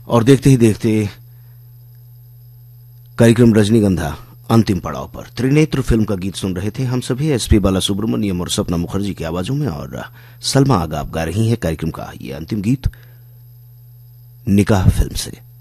और देखते ही देखते कार्यक्रम रजनीगंधा अंतिम पड़ाव पर। त्रिनेत्र फिल्म का गीत सुन रहे थे हम सभी, एसपी बालासुब्रमण्यम और सपना मुखर्जी की आवाजों में, और सलमा आगा आप गा रही हैं कार्यक्रम का ये अंतिम गीत निकाह फिल्म से।